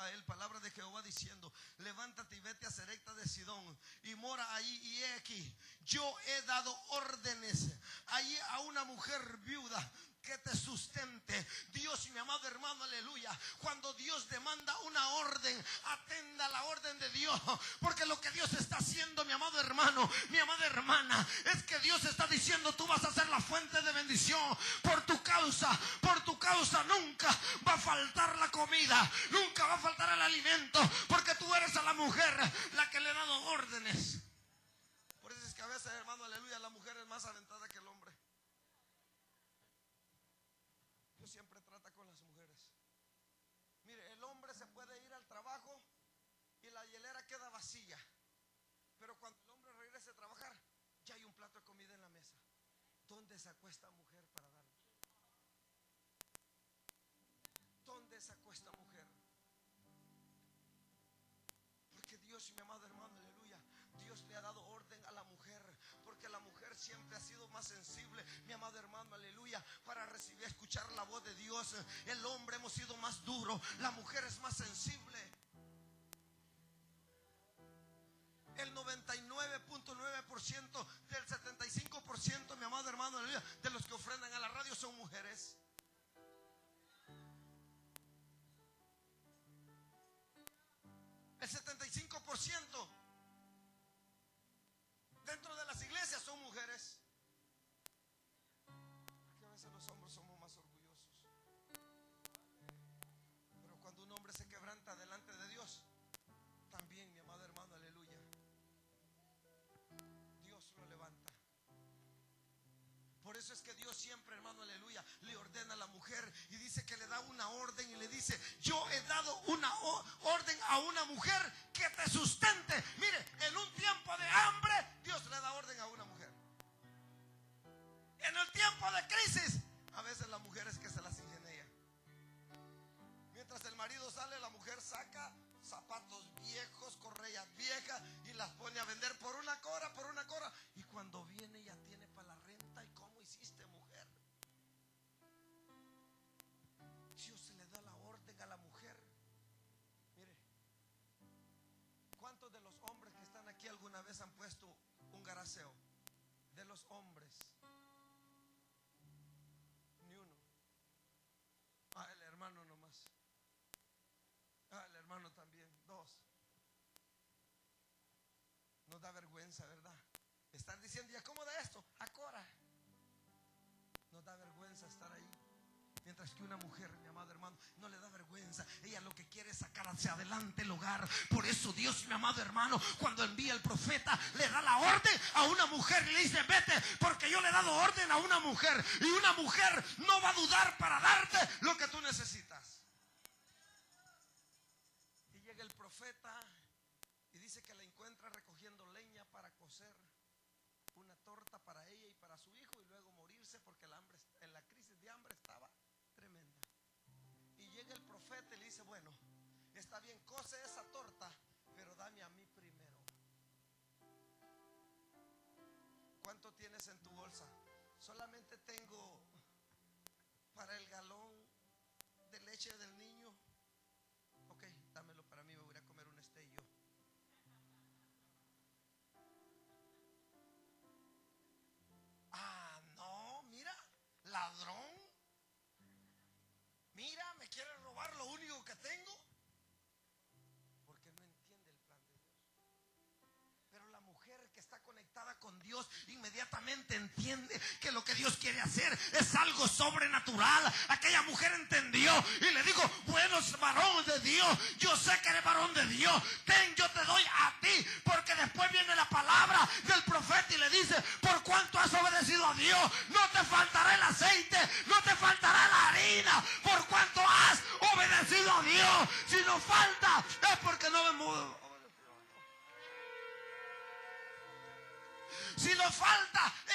a él palabra de Jehová diciendo: levántate y vete a Sarepta de Sidón y mora allí, y he aquí, yo he dado órdenes allí a una mujer viuda que te sustente. Dios, mi amado hermano, aleluya, cuando Dios demanda una orden, atenda la orden de Dios, porque lo que Dios está haciendo, mi amado hermano, mi amada hermana, es que Dios está diciendo: tú vas a ser la fuente de bendición. Por tu causa nunca va a faltar la comida, nunca va a faltar el alimento, porque tú eres a la mujer la que le ha dado órdenes. Por eso es que a veces, hermano, aleluya, la mujer es más aventada que el hombre. Dios siempre trata con las mujeres. Mire, el hombre se puede ir al trabajo y la hielera queda vacía, pero cuando el hombre regrese a trabajar, ya hay un plato de comida en la mesa. ¿Dónde se acuesta mujer para darlo? ¿Dónde se acuesta mujer? Porque Dios, mi amado hermano, aleluya, Dios le ha dado orden a la mujer, porque la mujer siempre ha sido más sensible, mi amado hermano, aleluya, para recibir, escuchar la voz de Dios. El hombre hemos sido más duro, la mujer es más sensible. El 99.9% del 75%, mi amado hermano, aleluya, de los que ofrendan a la radio son mujeres. El 75% dentro de las iglesias son mujeres. Porque a veces los hombres somos más orgullosos, pero cuando un hombre se quebranta delante de Dios, también, mi amado hermano, aleluya, Dios lo levanta. Por eso es que Dios siempre, hermano, aleluya, le ordena a la mujer y dice que le da una orden y le dice: yo he dado una orden a una mujer que te sustente. Mire, en un tiempo de hambre, Dios le da orden a una mujer. En el tiempo de crisis, a veces la mujer es que se las ingenia. Mientras el marido sale, la mujer saca zapatos viejos, correas viejas y las pone a vender por una cora. Y cuando viene ya tiene para la renta. ¿Y cómo hiciste, mujer? Dios le da la orden a la mujer. Mire, ¿cuántos de los hombres que están aquí alguna vez han puesto un garaseo? De los hombres, ni uno. El hermano nomás. El hermano también. 2. Nos da vergüenza, ¿verdad? Están diciendo: ¿ya cómo da esto? A Cora. Nos da vergüenza estar ahí. Mientras que una mujer, mi amado hermano, no le da vergüenza. Ella lo que quiere es sacar hacia adelante el hogar. Por eso Dios, mi amado hermano, cuando envía el profeta, le da la orden a una mujer y le dice: vete, porque yo le he dado orden a una mujer. Y una mujer no va a dudar para darte lo que tú necesitas. Y llega el profeta y dice que la encuentra recogiendo leña para cocer una torta para ella y para su hijo, y luego morirse porque el hambre, en la crisis de hambre estaba tremenda. Y llega el profeta y le dice: bueno, está bien, cose esa torta, pero dame a mí primero. ¿Cuánto tienes en tu bolsa? Solamente tengo para el galón de leche del niño. Ok, dámelo para mí, me voy a comer un steak yo. No, mira, ladrón. Mira, me quiere robar lo único que tengo. Porque no entiende el plan de Dios. Pero la mujer que está conectada con Dios inmediatamente entiende que lo que Dios quiere hacer es algo sobrenatural. Aquella mujer entendió y le dijo: bueno, varón de Dios, yo sé que eres varón de Dios, ten, yo te doy a ti. Porque después viene la palabra del profeta y le dice: por cuanto has obedecido a Dios, no te faltará el aceite, no te faltará la harina. Por cuanto has obedecido a Dios, si no falta es porque no hemos. Si nos falta